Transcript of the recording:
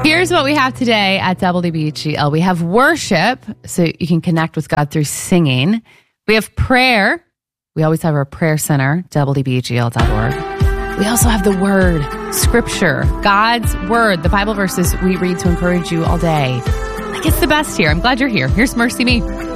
Here's what we have today at WBGL. We have worship, so you can connect with God through singing. We have prayer. We always have our prayer center, WBGL.org. We also have the word, scripture, God's word, the Bible verses we read to encourage you all day. Like, it's the best here. I'm glad you're here. Here's Mercy Me.